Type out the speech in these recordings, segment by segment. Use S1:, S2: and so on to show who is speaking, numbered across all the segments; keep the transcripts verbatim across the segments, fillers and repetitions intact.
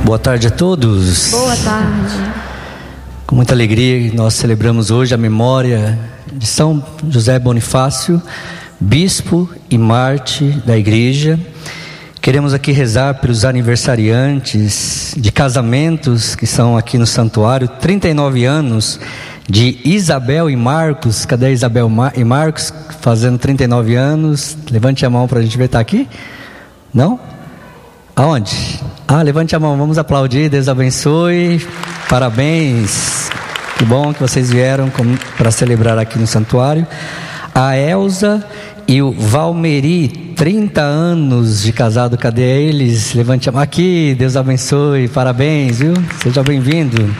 S1: Boa tarde a todos.
S2: Boa tarde.
S1: Com muita alegria nós celebramos hoje a memória de São José Bonifácio, bispo e mártir da igreja. Queremos aqui rezar pelos aniversariantes de casamentos que são aqui no santuário, trinta e nove anos de Isabel e Marcos. Cadê Isabel e Marcos fazendo trinta e nove anos? Levante a mão para a gente ver, está aqui? Não? Aonde? Ah, levante a mão, vamos aplaudir, Deus abençoe, parabéns, que bom que vocês vieram para celebrar aqui no santuário. A Elza e o Valmeri, trinta anos de casado, cadê eles? Levante a mão, aqui, Deus abençoe, parabéns, viu? Seja bem-vindo.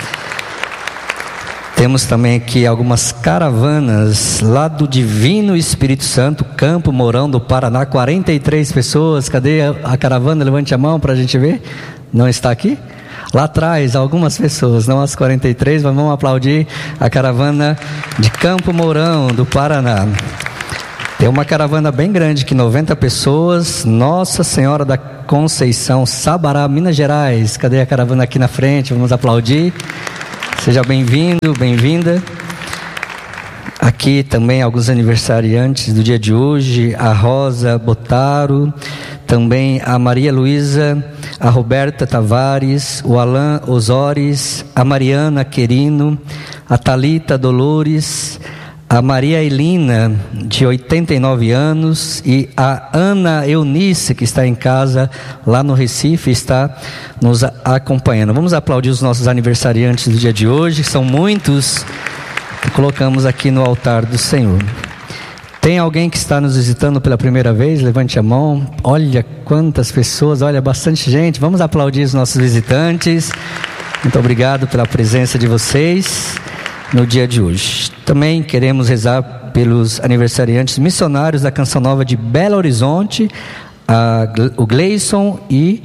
S1: Temos também aqui algumas caravanas lá do Divino Espírito Santo, Campo Mourão do Paraná, quarenta e três pessoas. Cadê a, a caravana? Levante a mão para a gente ver. Não está aqui? Lá atrás, algumas pessoas, não as quarenta e três, mas vamos aplaudir a caravana de Campo Mourão do Paraná. Tem uma caravana bem grande, que noventa pessoas, Nossa Senhora da Conceição, Sabará, Minas Gerais. Cadê a caravana aqui na frente? Vamos aplaudir. Seja bem-vindo, bem-vinda. Aqui também alguns aniversariantes do dia de hoje, a Rosa Botaro, também a Maria Luísa, a Roberta Tavares, o Alain Osóris, a Mariana Querino, a Thalita Dolores, a Maria Elina, de oitenta e nove anos, e a Ana Eunice, que está em casa lá no Recife, está nos acompanhando. Vamos aplaudir os nossos aniversariantes do dia de hoje, são muitos, que colocamos aqui no altar do Senhor. Tem alguém que está nos visitando pela primeira vez? Levante a mão. Olha quantas pessoas, olha, bastante gente. Vamos aplaudir os nossos visitantes. Muito obrigado pela presença de vocês no dia de hoje. Também queremos rezar pelos aniversariantes missionários da Canção Nova de Belo Horizonte, a, o Gleison e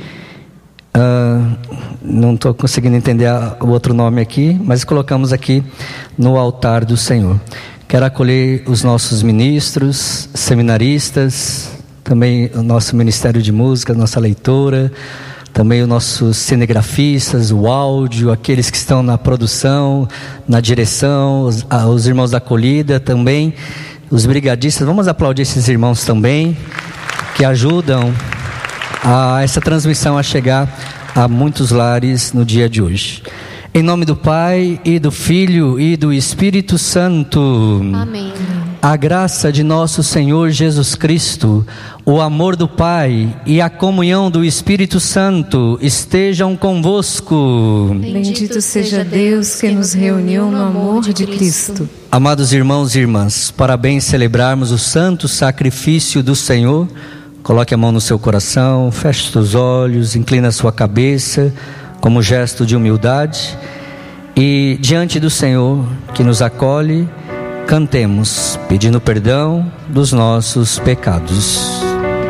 S1: uh, não estou conseguindo entender a, o outro nome aqui, mas colocamos aqui no altar do Senhor. Quero acolher os nossos ministros, seminaristas, também o nosso Ministério de Música, nossa leitora, também os nossos cinegrafistas, o áudio, aqueles que estão na produção, na direção, os, os irmãos da acolhida, também os brigadistas. Vamos aplaudir esses irmãos também, que ajudam a essa transmissão a chegar a muitos lares no dia de hoje. Em nome do Pai, e do Filho, e do Espírito Santo.
S2: Amém.
S1: A graça de nosso Senhor Jesus Cristo, o amor do Pai e a comunhão do Espírito Santo estejam convosco.
S2: Bendito seja Deus que nos reuniu no amor de Cristo.
S1: Amados irmãos e irmãs, para bem celebrarmos o santo sacrifício do Senhor, coloque a mão no seu coração, feche seus olhos, inclina a sua cabeça, como gesto de humildade, e diante do Senhor que nos acolhe, cantemos, pedindo perdão dos nossos pecados.